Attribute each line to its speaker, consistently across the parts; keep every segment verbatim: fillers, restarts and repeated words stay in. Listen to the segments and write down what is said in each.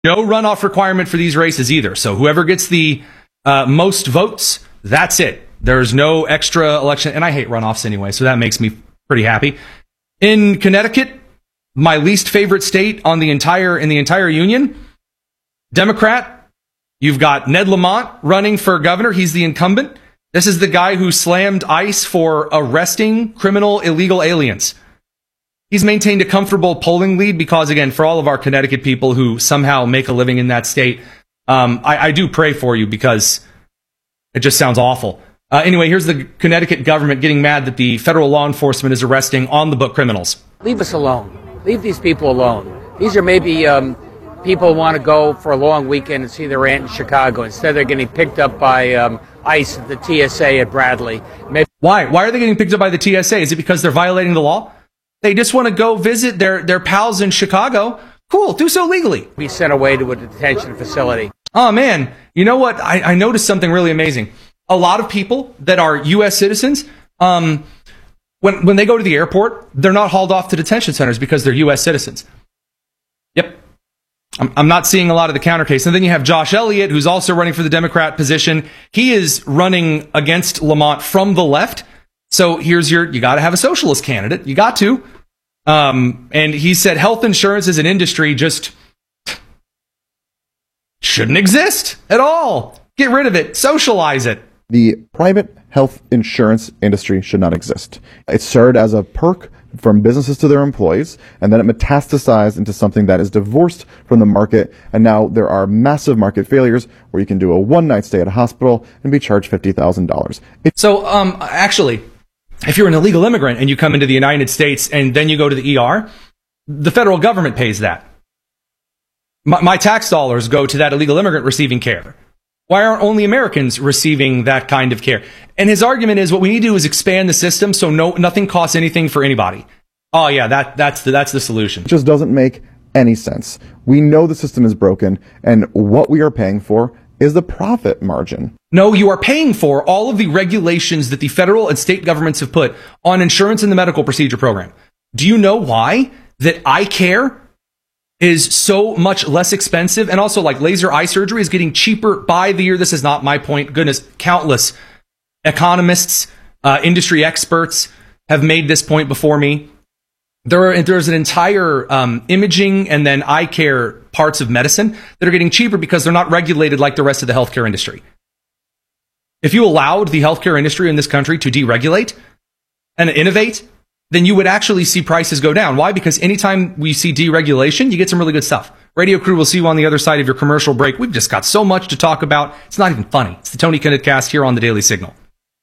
Speaker 1: No runoff requirement for these races either. So whoever gets the uh, most votes, that's it. There's no extra election. And I hate runoffs anyway, so that makes me pretty happy. In Connecticut, my least favorite state on the entire in the entire union, Democrat. You've got Ned Lamont running for governor. He's the incumbent. This is the guy who slammed ICE for arresting criminal illegal aliens. He's maintained a comfortable polling lead because, again, for all of our Connecticut people who somehow make a living in that state, um, I, I do pray for you because it just sounds awful. Uh, anyway, here's the Connecticut government getting mad that the federal law enforcement is arresting on-the-book criminals.
Speaker 2: Leave us alone. Leave these people alone. These are maybe um, people who want to go for a long weekend and see their aunt in Chicago. Instead, they're getting picked up by um, ICE at the T S A at Bradley. Maybe-
Speaker 1: Why? Why are they getting picked up by the T S A? Is it because they're violating the law? They just want to go visit their, their pals in Chicago. Cool, do so legally.
Speaker 2: Be sent away to a detention facility.
Speaker 1: Oh, man. You know what? I, I noticed something really amazing. A lot of people that are U S citizens, um, when, when they go to the airport, they're not hauled off to detention centers because they're U S citizens. Yep. I'm, I'm not seeing a lot of the counter case. And then you have Josh Elliott, who's also running for the Democrat position. He is running against Lamont from the left. So here's your, you got to have a socialist candidate. You got to. Um, and he said health insurance as an industry just shouldn't exist at all. Get rid of it. Socialize it.
Speaker 3: The private health insurance industry should not exist. It started as a perk from businesses to their employees, and then it metastasized into something that is divorced from the market, and now there are massive market failures where you can do a one-night stay at a hospital and be charged fifty thousand dollars.
Speaker 1: So, um, actually, if you're an illegal immigrant and you come into the United States and then you go to the E R, the federal government pays that. My, my tax dollars go to that illegal immigrant receiving care. Why aren't only Americans receiving that kind of care? And his argument is what we need to do is expand the system so no nothing costs anything for anybody. Oh yeah, that that's the that's the solution.
Speaker 3: It just doesn't make any sense. We know the system is broken, and what we are paying for is the profit margin.
Speaker 1: No, you are paying for all of the regulations that the federal and state governments have put on insurance in the medical procedure program. Do you know why that eye care is so much less expensive? And also, like, laser eye surgery is getting cheaper by the year. This is not my point. Goodness, countless economists, uh, industry experts have made this point before me. There are, there's an entire um, imaging and then eye care parts of medicine that are getting cheaper because they're not regulated like the rest of the healthcare industry. If you allowed the healthcare industry in this country to deregulate and innovate, then you would actually see prices go down. Why? Because anytime we see deregulation, you get some really good stuff. Radio Crew will see you on the other side of your commercial break. We've just got so much to talk about. It's not even funny. It's the Tony Kinnett Cast here on the Daily Signal.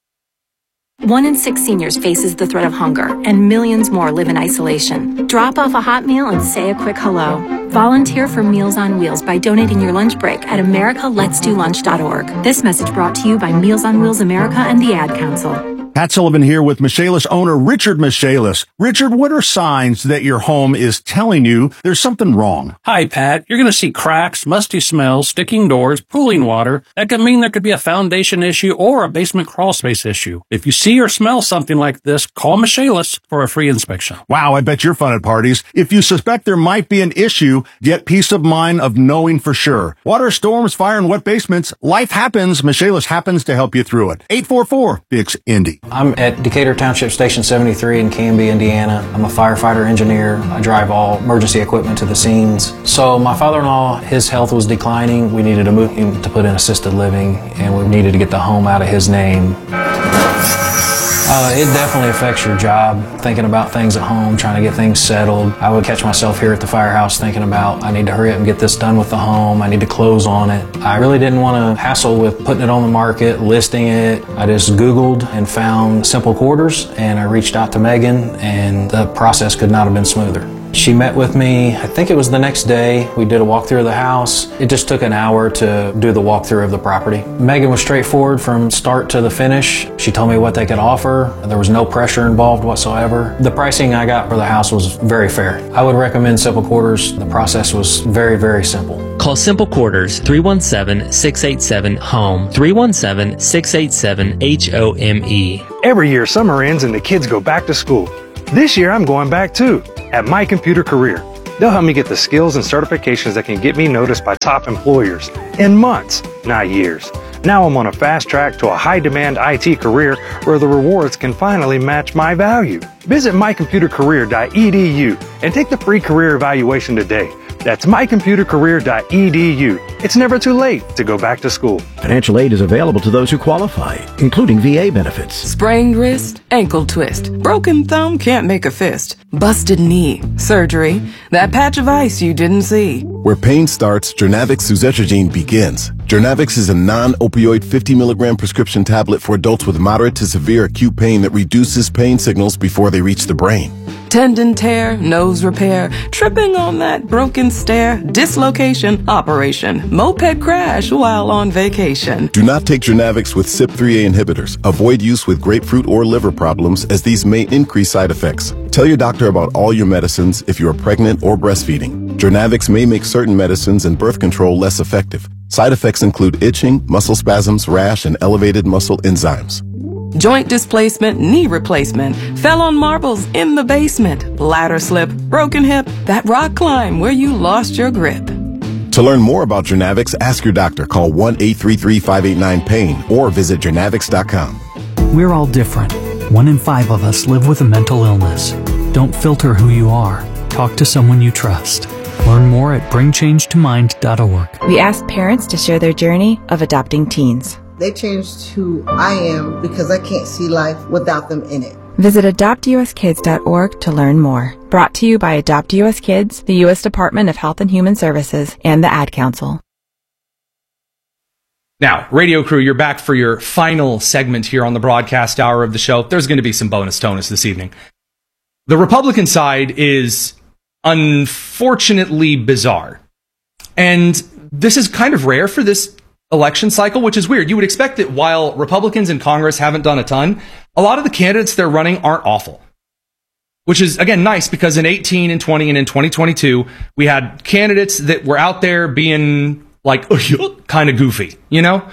Speaker 4: One in six seniors faces the threat of hunger, and millions more live in isolation. Drop off a hot meal and say a quick hello. Volunteer for Meals on Wheels by donating your lunch break at america lets do lunch dot org. This message brought to you by Meals on Wheels America and the Ad Council.
Speaker 5: Pat Sullivan here with Michaelis owner Richard Michaelis. Richard, what are signs that your home is telling you there's something wrong?
Speaker 6: Hi, Pat. You're going to see cracks, musty smells, sticking doors, pooling water. That could mean there could be a foundation issue or a basement crawl space issue. If you see or smell something like this, call Michaelis for a free inspection.
Speaker 5: Wow, I bet you're fun at parties. If you suspect there might be an issue, get peace of mind of knowing for sure. Water, storms, fire, and wet basements. Life happens. Michaelis happens to help you through it. eight four four, fix Indy.
Speaker 7: I'm at Decatur Township Station seventy-three in Canby, Indiana. I'm a firefighter engineer. I drive all emergency equipment to the scenes. So my father-in-law, his health was declining. We needed to move him to put in assisted living, and we needed to get the home out of his name. Uh, it definitely affects your job, thinking about things at home, trying to get things settled. I would catch myself here at the firehouse thinking about, I need to hurry up and get this done with the home. I need to close on it. I really didn't want to hassle with putting it on the market, listing it. I just Googled and found Simple Quarters, and I reached out to Megan, and the process could not have been smoother. She met with me, I think it was the next day. We did a walkthrough of the house. It just took an hour to do the walkthrough of the property. Megan was straightforward from start to the finish. She told me what they could offer. There was no pressure involved whatsoever. The pricing I got for the house was very fair. I would recommend Simple Quarters. The process was very, very simple.
Speaker 8: Call Simple Quarters, three one seven, six eight seven, HOME, three one seven, six eight seven, H O M E.
Speaker 9: Every year summer ends and the kids go back to school. This year I'm going back too, at My Computer Career. They'll help me get the skills and certifications that can get me noticed by top employers in months, not years. Now I'm on a fast track to a high-demand I T career where the rewards can finally match my value. Visit my computer career dot e d u and take the free career evaluation today. That's my computer career dot e d u. It's never too late to go back to school.
Speaker 10: Financial aid is available to those who qualify, including V A benefits.
Speaker 11: Sprained wrist, ankle twist, broken thumb can't make a fist, busted knee, surgery, that patch of ice you didn't see.
Speaker 12: Where pain starts, Jernavix suzetrigine begins. Jernavix is a non-opioid fifty milligram prescription tablet for adults with moderate to severe acute pain that reduces pain signals before they reach the brain.
Speaker 11: Tendon tear, nose repair, tripping on that broken stair, dislocation, operation, moped crash while on vacation.
Speaker 12: Do not take Jernavix with C Y P three A inhibitors. Avoid use with grapefruit or liver problems as these may increase side effects. Tell your doctor about all your medicines if you are pregnant or breastfeeding. Jernavix may make certain medicines and birth control less effective. Side effects include itching, muscle spasms, rash, and elevated muscle enzymes.
Speaker 11: Joint displacement, knee replacement, fell on marbles in the basement, ladder slip, broken hip, that rock climb where you lost your grip.
Speaker 12: To learn more about Jernavix, ask your doctor. Call one eight three three, five eight nine, pain or visit jernavix dot com.
Speaker 13: We're all different. One in five of us live with a mental illness. Don't filter who you are. Talk to someone you trust. Learn more at bring change to mind dot org.
Speaker 14: We asked parents to share their journey of adopting teens.
Speaker 15: They changed who I am because I can't see life without them in it.
Speaker 14: Visit adopt u s kids dot org to learn more. Brought to you by Adopt U S Kids, the U S Department of Health and Human Services, and the Ad Council.
Speaker 1: Now, Radio Crew, you're back for your final segment here on the broadcast hour of the show. There's going to be some bonus tonus this evening. The Republican side is unfortunately bizarre. And this is kind of rare for this election cycle, which is weird. You would expect that while Republicans in Congress haven't done a ton, a lot of the candidates they're running aren't awful. Which is, again, nice because in eighteen and twenty and in twenty twenty-two, we had candidates that were out there being like kind of goofy, you know?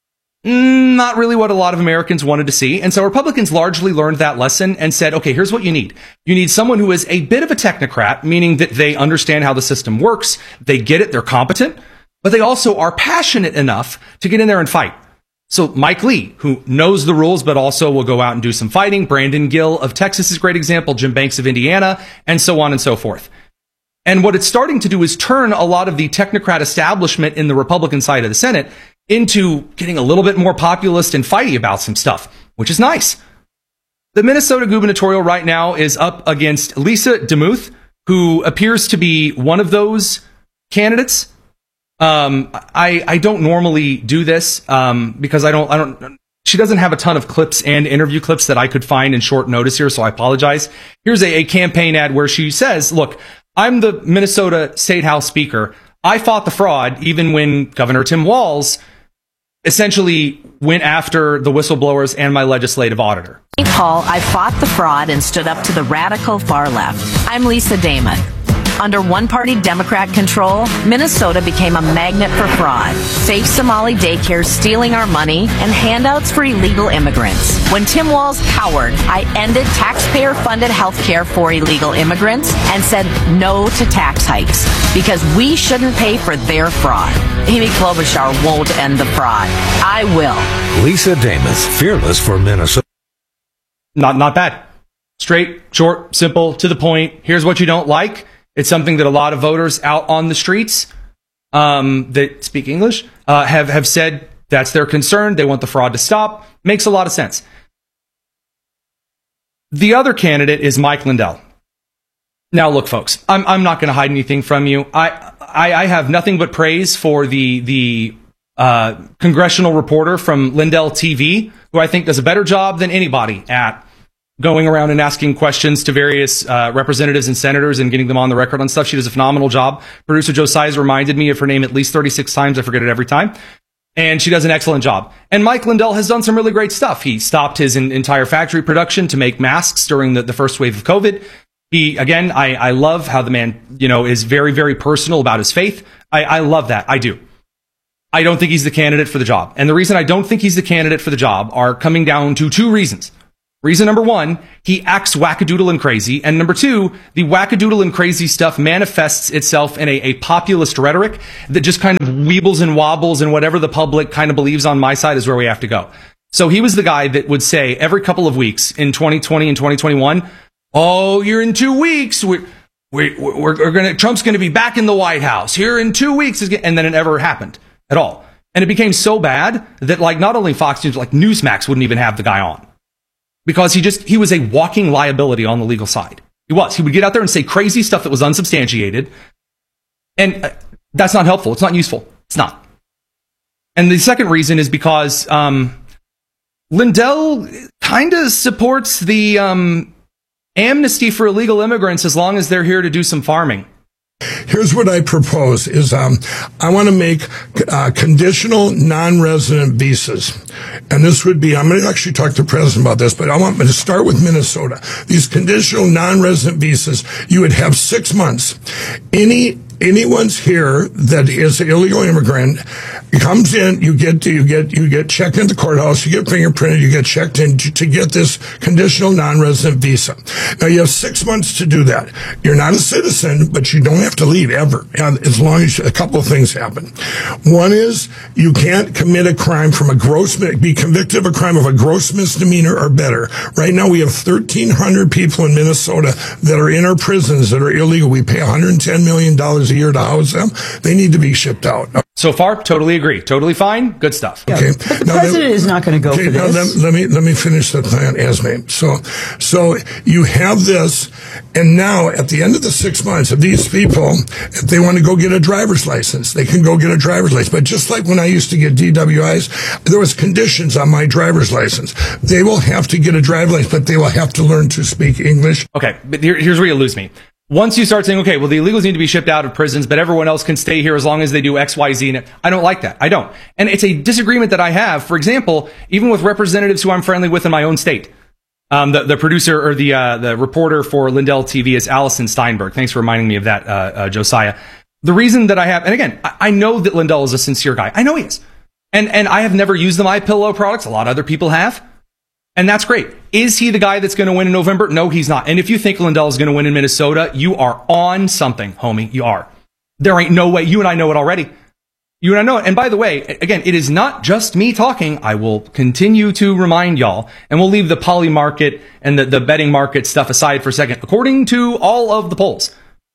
Speaker 1: Not really what a lot of Americans wanted to see. And so Republicans largely learned that lesson and said, okay, here's what you need. You need someone who is a bit of a technocrat, meaning that they understand how the system works, they get it, they're competent, but they also are passionate enough to get in there and fight. So Mike Lee, who knows the rules, but also will go out and do some fighting. Brandon Gill of Texas is a great example. Jim Banks of Indiana, and so on and so forth. And what it's starting to do is turn a lot of the technocrat establishment in the Republican side of the Senate into getting a little bit more populist and fighty about some stuff, which is nice. The Minnesota gubernatorial right now is up against Lisa DeMuth, who appears to be one of those candidates. Um, I, I don't normally do this, um, because I don't, I don't, she doesn't have a ton of clips and interview clips that I could find in short notice here, so I apologize. Here's a, a campaign ad where she says, look, I'm the Minnesota State House Speaker. I fought the fraud even when Governor Tim Walz essentially went after the whistleblowers and my legislative auditor.
Speaker 16: Hey, Paul, I fought the fraud and stood up to the radical far left. I'm Lisa Damon. Under one-party Democrat control, Minnesota became a magnet for fraud. Safe Somali daycare stealing our money and handouts for illegal immigrants. When Tim Walz cowered, I ended taxpayer-funded health care for illegal immigrants and said no to tax hikes because we shouldn't pay for their fraud. Amy Klobuchar won't end the fraud. I will.
Speaker 17: Lisa Damas, fearless for Minnesota.
Speaker 1: Not, not bad. Straight, short, simple, to the point. Here's what you don't like. It's something that a lot of voters out on the streets um, that speak English uh, have, have said that's their concern. They want the fraud to stop. Makes a lot of sense. The other candidate is Mike Lindell. Now, look, folks, I'm, I'm not going to hide anything from you. I, I, I have nothing but praise for the, the uh, congressional reporter from Lindell T V, who I think does a better job than anybody at going around and asking questions to various uh, representatives and senators and getting them on the record on stuff. She does a phenomenal job. Producer Joe Size reminded me of her name at least thirty-six times. I forget it every time. And she does an excellent job. And Mike Lindell has done some really great stuff. He stopped his in- entire factory production to make masks during the, the first wave of COVID. He, again, I, I love how the man, you know, is very, very personal about his faith. I, I love that. I do. I don't think he's the candidate for the job. And the reason I don't think he's the candidate for the job are coming down to two reasons. Reason number one, he acts wackadoodle and crazy. And number two, the wackadoodle and crazy stuff manifests itself in a, a populist rhetoric that just kind of weebles and wobbles, and whatever the public kind of believes on my side is where we have to go. So he was the guy that would say every couple of weeks in twenty twenty and twenty twenty-one, oh, you're in two weeks. We're, we're, we're, we're going to, Trump's going to be back in the White House here in two weeks. And then it never happened at all. And it became so bad that, like, not only Fox News, like Newsmax wouldn't even have the guy on. Because he just, he was a walking liability on the legal side. He was. He would get out there and say crazy stuff that was unsubstantiated. And uh, that's not helpful. It's not useful. It's not. And the second reason is because um, Lindell kind of supports the um, amnesty for illegal immigrants as long as they're here to do some farming.
Speaker 18: Here's what I propose is um, I want to make uh, conditional non-resident visas. And this would be, I'm going to actually talk to the president about this, but I want to start with Minnesota. These conditional non-resident visas, you would have six months. Any Anyone's here that is an illegal immigrant comes in, you get you get you get checked in the courthouse, you get fingerprinted, you get checked in to, to get this conditional non-resident visa. Now you have six months to do that. You're not a citizen, but you don't have to leave ever, as long as a couple of things happen. One is you can't commit a crime from a gross be convicted of a crime of a gross misdemeanor or better. Right now we have thirteen hundred people in Minnesota that are in our prisons that are illegal. We pay one hundred ten million dollars a year to house them. They need to be shipped out.
Speaker 1: So far, totally agree. Totally fine. Good stuff.
Speaker 18: Okay.
Speaker 19: But the now, president is not going to go
Speaker 18: okay,
Speaker 19: for
Speaker 18: now
Speaker 19: this.
Speaker 18: Let, let me let me finish the plan, Esme. So, so you have this, and now at the end of the six months, if these people, if they want to go get a driver's license, they can go get a driver's license. But just like when I used to get D W Is, there was conditions on my driver's license. They will have to get a driver's license, but they will have to learn to speak English.
Speaker 1: Okay, but here, here's where you lose me. Once you start saying, okay, well, the illegals need to be shipped out of prisons, but everyone else can stay here as long as they do X, Y, Z. I don't like that. I don't. And it's a disagreement that I have, for example, even with representatives who I'm friendly with in my own state. Um, the, the producer or the, uh, the reporter for Lindell T V is Allison Steinberg. Thanks for reminding me of that, uh, uh, Josiah. The reason that I have, and again, I, I know that Lindell is a sincere guy. I know he is. And, and I have never used the MyPillow products. A lot of other people have. And that's great. Is he the guy that's going to win in November? No, he's not. And if you think Lindell is going to win in Minnesota, you are on something, homie. You are. There ain't no way. You and I know it already. You and I know it. And by the way, again, it is not just me talking. I will continue to remind y'all, and we'll leave the poly market and the, the betting market stuff aside for a second. According to all of the polls,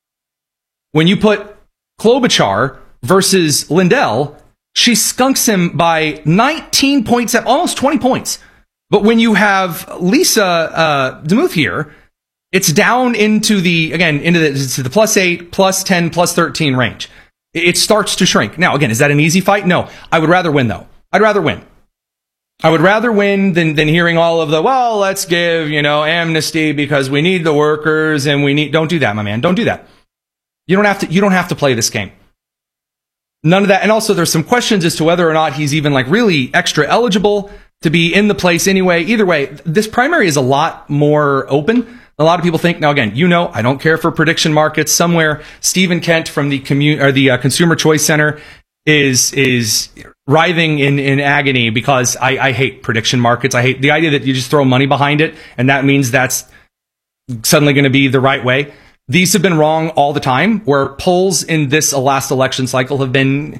Speaker 1: when you put Klobuchar versus Lindell, she skunks him by nineteen point seven, almost twenty points. But when you have Lisa uh, DeMuth here, it's down into the, again, into the, to the plus eight, plus ten, plus thirteen range. It starts to shrink. Now, again, is that an easy fight? No. I would rather win, though. I'd rather win. I would rather win than, than hearing all of the, well, let's give, you know, amnesty because we need the workers and we need, don't do that, my man. Don't do that. You don't have to, you don't have to play this game. None of that. And also there's some questions as to whether or not he's even like really extra eligible to be in the place anyway. Either way, this primary is a lot more open. A lot of people think, now again, you know, I don't care for prediction markets. Somewhere, Stephen Kent from the commun- or the uh, Consumer Choice Center is is writhing in, in agony because I, I hate prediction markets. I hate the idea that you just throw money behind it and that means that's suddenly going to be the right way. These have been wrong all the time, where polls in this last election cycle have been,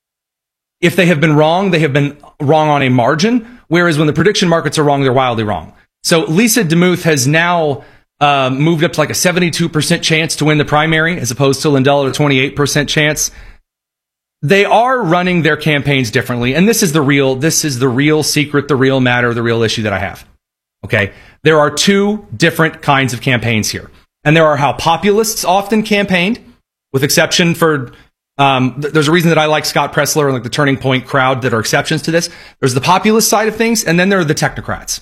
Speaker 1: if they have been wrong, they have been wrong on a margin, whereas when the prediction markets are wrong, they're wildly wrong. So Lisa DeMuth has now uh, moved up to like a seventy-two percent chance to win the primary, as opposed to Lindell at a twenty-eight percent chance. They are running their campaigns differently, and this is the real, this is the real secret, the real matter, the real issue that I have. Okay, there are two different kinds of campaigns here. And there are how populists often campaigned, with exception for, um, th- there's a reason that I like Scott Pressler and like the Turning Point crowd that are exceptions to this. There's the populist side of things, and then there are the technocrats.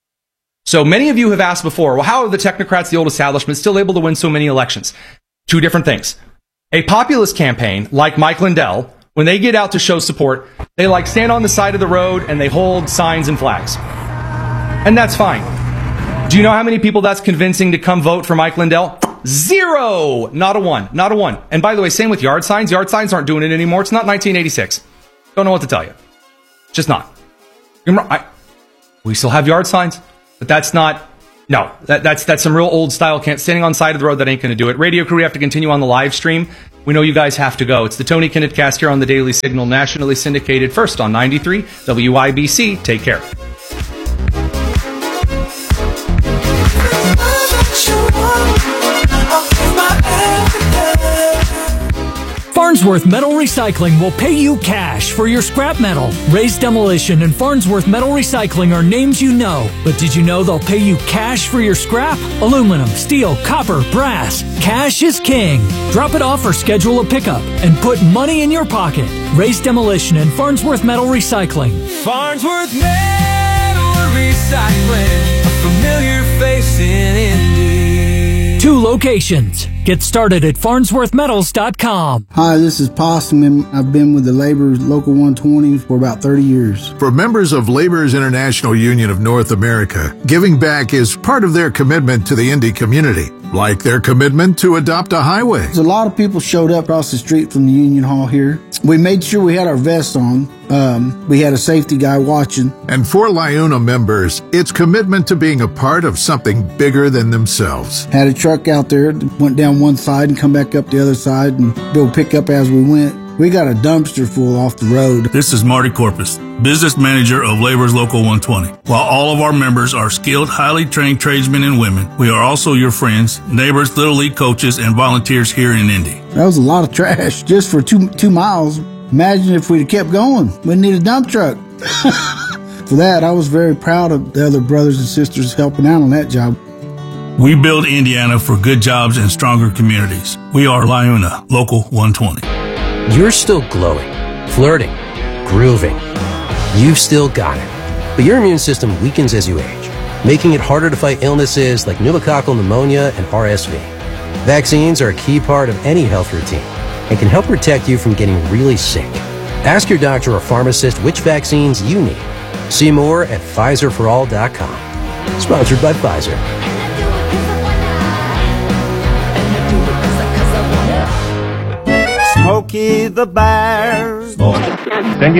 Speaker 1: So many of you have asked before, well, how are the technocrats, the old establishment, still able to win so many elections? Two different things. A populist campaign, like Mike Lindell, when they get out to show support, they like stand on the side of the road and they hold signs and flags. And that's fine. Do you know how many people that's convincing to come vote for Mike Lindell? Zero! Not a one. Not a one. And by the way, same with yard signs. Yard signs aren't doing it anymore. It's not nineteen eighty-six. Don't know what to tell you. Just not. I, we still have yard signs. But that's not, no, that, that's that's some real old style. Can't standing on the side of the road, that ain't going to do it. Radio crew, we have to continue on the live stream. We know you guys have to go. It's the Tony Kinnett Cast here on the Daily Signal, nationally syndicated, first on ninety-three W I B C. Take care.
Speaker 13: Farnsworth Metal Recycling will pay you cash for your scrap metal. Ray's Demolition and Farnsworth Metal Recycling are names you know, but did you know they'll pay you cash for your scrap? Aluminum, steel, copper, brass. Cash is king. Drop it off or schedule a pickup and put money in your pocket. Ray's Demolition and Farnsworth Metal Recycling.
Speaker 19: Farnsworth Metal Recycling, a familiar face in Indy.
Speaker 13: Two locations. Get started at farnsworth metals dot com.
Speaker 20: Hi, this is Possum, and I've been with the Laborers Local one twenty for about thirty years.
Speaker 21: For members of Laborers International Union of North America, giving back is part of their commitment to the Indy community, like their commitment to adopt a highway.
Speaker 20: A lot of people showed up across the street from the Union Hall here. We made sure we had our vests on. Um, we had a safety guy watching.
Speaker 21: And for LIUNA members, it's commitment to being a part of something bigger than themselves.
Speaker 20: Had a truck out there that went down one side and come back up the other side and go pick up as we went. We got a dumpster full off the road.
Speaker 22: This is Marty Corpus, business manager of Laborers Local one twenty. While all of our members are skilled, highly trained tradesmen and women, we are also your friends, neighbors, Little League coaches, and volunteers here in Indy.
Speaker 20: That was a lot of trash just for two two miles. Imagine if we'd kept going. We'd need a dump truck. For that, I was very proud of the other brothers and sisters helping out on that job.
Speaker 22: We build Indiana for good jobs and stronger communities. We are LIUNA Local one twenty.
Speaker 23: You're still glowing, flirting, grooving. You've still got it. But your immune system weakens as you age, making it harder to fight illnesses like pneumococcal pneumonia and R S V. Vaccines are a key part of any health routine and can help protect you from getting really sick. Ask your doctor or pharmacist which vaccines you need. See more at Pfizer for all dot com. Sponsored by Pfizer.
Speaker 24: Smokey the Bear.
Speaker 25: Thank you.